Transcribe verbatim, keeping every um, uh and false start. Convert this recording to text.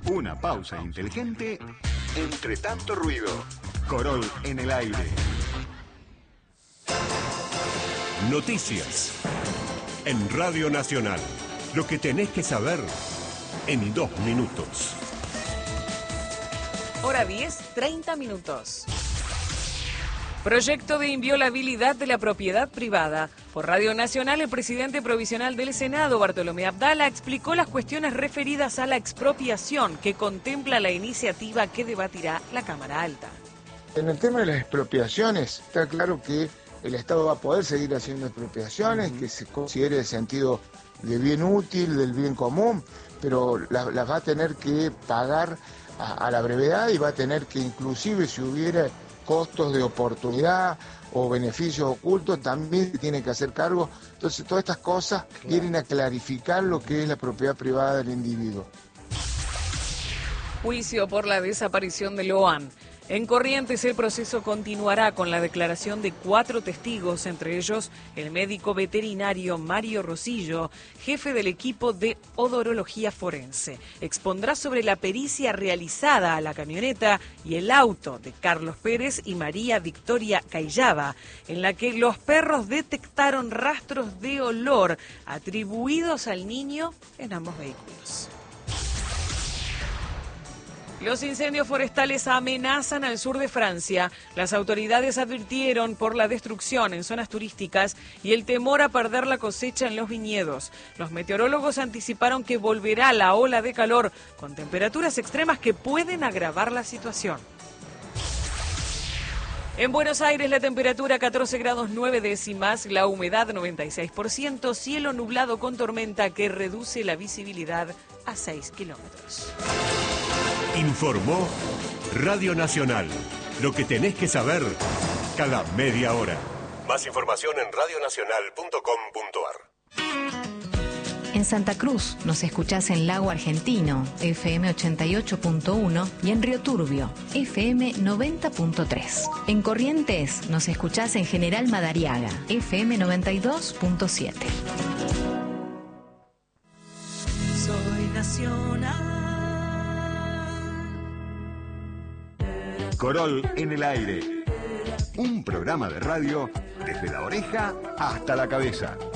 Una pausa inteligente entre tanto ruido. Corol en el aire. Noticias en Radio Nacional. Lo que tenés que saber en dos minutos. Hora diez, treinta minutos. Proyecto de inviolabilidad de la propiedad privada. Por Radio Nacional, el presidente provisional del Senado, Bartolomé Abdala, explicó las cuestiones referidas a la expropiación que contempla la iniciativa que debatirá la Cámara Alta. En el tema de las expropiaciones, está claro que el Estado va a poder seguir haciendo expropiaciones, uh-huh. que se considere el sentido de bien útil, del bien común, pero las, las va a tener que pagar a, a la brevedad y va a tener que, inclusive si hubiera costos de oportunidad o beneficios ocultos, también tiene que hacer cargo. Entonces todas estas cosas claro. vienen a clarificar lo que es la propiedad privada del individuo. Juicio por la desaparición de Loan. En Corrientes el proceso continuará con la declaración de cuatro testigos, entre ellos el médico veterinario Mario Rosillo, jefe del equipo de odorología forense. Expondrá sobre la pericia realizada a la camioneta y el auto de Carlos Pérez y María Victoria Cayaba, en la que los perros detectaron rastros de olor atribuidos al niño en ambos vehículos. Los incendios forestales amenazan al sur de Francia. Las autoridades advirtieron por la destrucción en zonas turísticas y el temor a perder la cosecha en los viñedos. Los meteorólogos anticiparon que volverá la ola de calor con temperaturas extremas que pueden agravar la situación. En Buenos Aires la temperatura catorce grados nueve décimas, la humedad noventa y seis por ciento, cielo nublado con tormenta que reduce la visibilidad a seis kilómetros. Informó Radio Nacional. Lo que tenés que saber cada media hora. Más información en radio nacional punto com punto ar. En Santa Cruz nos escuchás en Lago Argentino, F M ochenta y ocho punto uno, y en Río Turbio, F M noventa punto tres. En Corrientes nos escuchás en General Madariaga, F M noventa y dos punto siete. Soy nacional. Corol en el aire. Un programa de radio desde la oreja hasta la cabeza.